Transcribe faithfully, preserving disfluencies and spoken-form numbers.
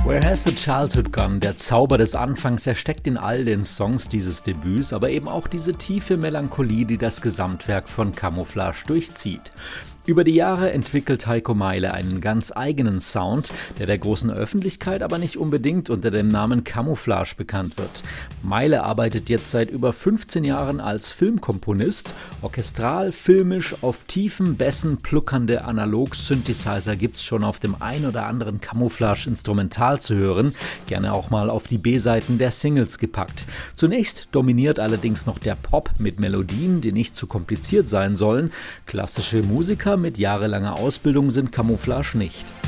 Where Has the Childhood Gone? Der Zauber des Anfangs, er steckt in all den Songs dieses Debüts, aber eben auch diese tiefe Melancholie, die das Gesamtwerk von Camouflage durchzieht. Über die Jahre entwickelt Heiko Meile einen ganz eigenen Sound, der der großen Öffentlichkeit aber nicht unbedingt unter dem Namen Camouflage bekannt wird. Meile arbeitet jetzt seit über fünfzehn Jahren als Filmkomponist. Orchestral, filmisch, auf tiefen Bässen pluckernde Analog-Synthesizer gibt's schon auf dem ein oder anderen Camouflage-Instrumental zu hören, gerne auch mal auf die B-Seiten der Singles gepackt. Zunächst dominiert allerdings noch der Pop mit Melodien, die nicht zu kompliziert sein sollen. Klassische Musiker mit jahrelanger Ausbildung sind Camouflage nicht.